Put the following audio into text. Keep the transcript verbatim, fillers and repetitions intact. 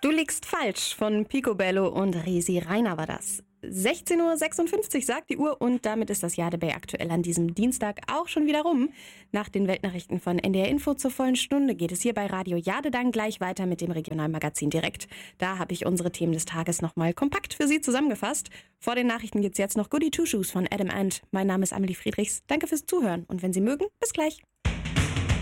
Du liegst falsch von Picobello und Risi Reiner war das. sechzehn Uhr sechsundfünfzig sagt die Uhr und damit ist das Jade Bay aktuell an diesem Dienstag auch schon wieder rum. Nach den Weltnachrichten von N D R Info zur vollen Stunde geht es hier bei Radio Jade dann gleich weiter mit dem Regionalmagazin direkt. Da habe ich unsere Themen des Tages nochmal kompakt für Sie zusammengefasst. Vor den Nachrichten gibt's jetzt noch Goody Two Shoes von Adam Ant. Mein Name ist Amelie Friedrichs. Danke fürs Zuhören und wenn Sie mögen, bis gleich.